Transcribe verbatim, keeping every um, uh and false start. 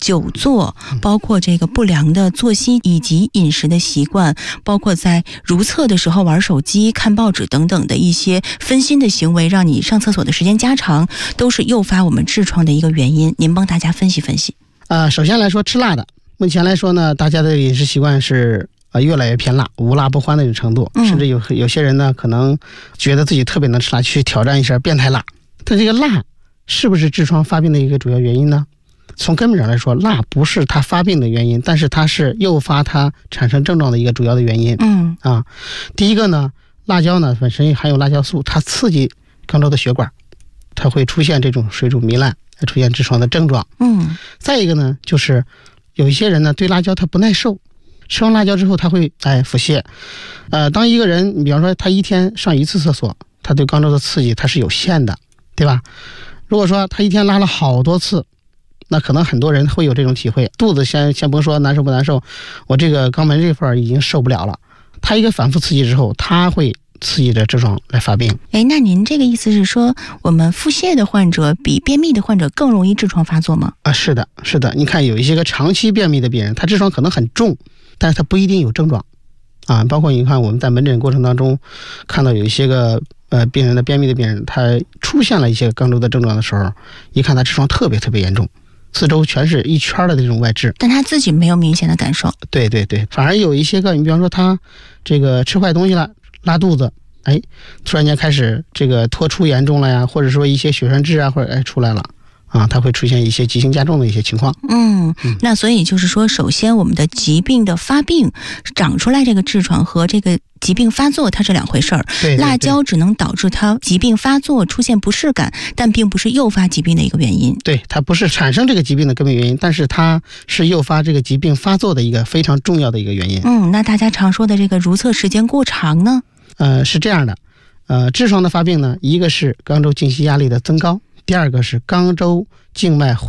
久坐，包括这个不良的作息以及饮食的习惯，包括在如厕的时候玩手机、看报纸等等的一些分心的行为，让你上厕所的时间加长，都是诱发我们痔疮的一个原因。您帮大家分析分析。 呃，首先来说吃辣的，目前来说呢，大家的饮食习惯是呃越来越偏辣，无辣不欢的一种程度， 嗯、 甚至有有些人呢可能觉得自己特别能吃辣，去挑战一下变态辣。但这个辣是不是痔疮发病的一个主要原因呢？从根本上来说，辣不是它发病的原因，但是它是诱发它产生症状的一个主要的原因。 嗯啊，第一个呢，辣椒呢本身含有辣椒素，它刺激肛周的血管，它会出现这种水肿糜烂，出现痔疮的症状。 嗯， 再一个呢，就是有一些人呢对辣椒他不耐受，吃完辣椒之后他会哎腹泻。呃，当一个人你比方说他一天上一次厕所，他对肛周的刺激它是有限的，对吧？如果说他一天拉了好多次，那可能很多人会有这种体会，肚子先先甭说难受不难受，我这个肛门这块已经受不了了。他一个反复刺激之后，他会刺激着痔疮来发病。 哎，那您这个意思是说，我们腹泻的患者比便秘的患者更容易痔疮发作吗？ 啊，是的，是的。你看有一些个长期便秘的病人，他痔疮可能很重，但是他不一定有症状。啊，包括你看我们在门诊过程当中，看到有一些个呃病人的便秘的病人，他出现了一些肛周的症状的时候，一看他痔疮特别特别严重，四周全是一圈的这种外痔， 但他自己没有明显的感受。 对对对，反而有一些个，你比方说他这个吃坏东西了，拉肚子，哎，突然间开始这个脱出严重了呀，或者说一些血栓痔啊，或者哎出来了。啊，它会出现一些急性加重的一些情况。 嗯，那所以就是说，首先我们的疾病的发病长出来这个痔疮和这个疾病发作它是两回事儿。 对， 辣椒只能导致它疾病发作出现不适感，但并不是诱发疾病的一个原因。 对，它不是产生这个疾病的根本原因，但是它是诱发这个疾病发作的一个非常重要的一个原因。 嗯，那大家常说的这个如厕时间过长呢？ 呃，是这样的，呃，痔疮的发病呢，一个是肛周静息压力的增高。第二个是肛周静脉